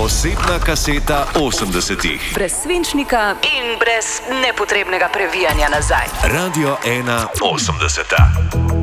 Osebna kaseta 80-ih. Brez svinčnika in brez nepotrebnega previjanja nazaj. Radio 1 80.